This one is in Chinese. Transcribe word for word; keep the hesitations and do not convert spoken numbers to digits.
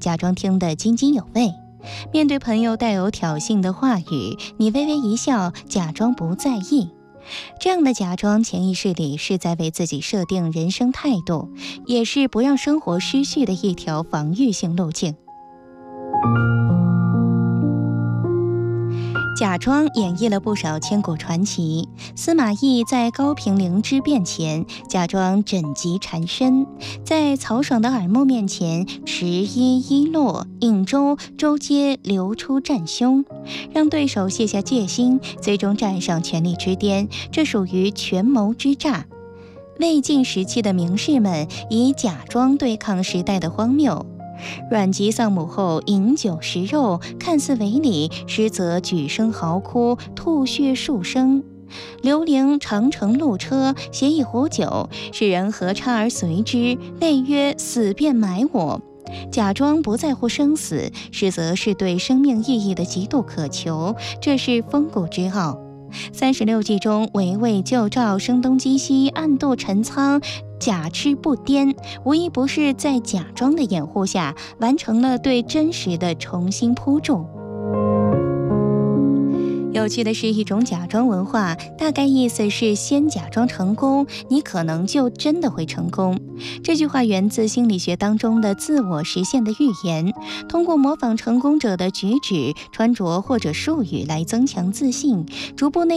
假装听得津津有味。面对朋友带有挑衅的话语，你微微一笑，假装不在意。这样的假装，潜意识里是在为自己设定人生态度，也是不让生活失序的一条防御性路径。假装演绎了不少千古传奇。司马懿在高平陵之变前假装枕藉缠身，在曹爽的耳目面前迟衣衣落，应州周街流出战凶，让对手卸下戒心，最终站上权力之巅，这属于权谋之诈。魏晋时期的名士们以假装对抗时代的荒谬。阮籍丧母后饮酒食肉，看似为礼，实则举声嚎哭，吐血数升。刘伶长乘路车，携一壶酒，世人何差而随之，谓曰死便埋我。假装不在乎生死，实则是对生命意义的极度渴求，这是风骨之傲。三十六计中围魏救赵，声东击西，暗度陈仓，假痴不癫，无一不是在假装的掩护下完成了对真实的重新铺筑。有趣的是，一种假装文化，大概意思是先假装成功，你可能就真的会成功。这句话源自心理学当中的自我实现的预言，通过模仿成功者的举止、穿着或者术语来增强自信，逐步内